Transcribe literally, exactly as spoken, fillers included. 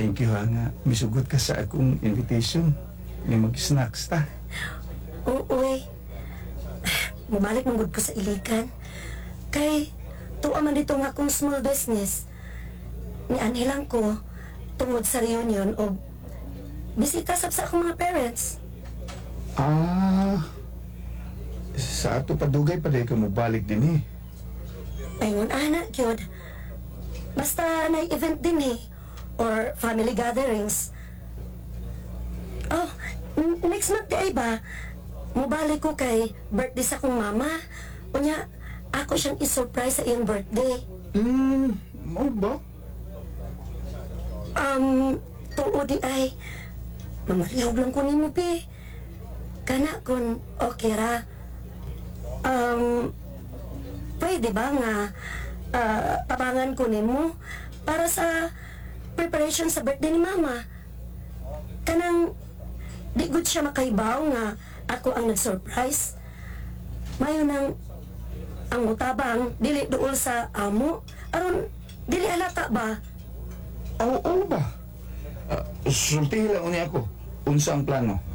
Thank you ha nga. Misugot ka sa akong invitation. May mag-snacks ta. Oo, uy. Mabalik mong ko sa ilikan. Kay, tuwa man dito nga akong small business. Ni anilang ko, tungod sa reunion o bisita sab sa akong mga parents. Ah, sa ato padugay pa rin ka mo balik din eh. Ayun, anak, yun. Basta na event din eh. Or family gatherings. Oh, n- next month di ay ba? Mubalik ko kay birthday sa kong mama. Unya, ako siyang isurprise sa iyong birthday. Hmm, mo ba? Um, tuod di ay. Mamalihog lang ko ni mo, pi. Kana kung okay ra. Um, pwede ba nga uh, tabangan ko ni mo para sa preparation sa birthday ni mama? Kanang di good siya makaibaw nga ako ang nag-surprise. Mayo nang ang utabang dili duol sa amo aron dili halata ba? Oo, oo ba? Uh, sultihin lang ni ako. Unsa ang plano?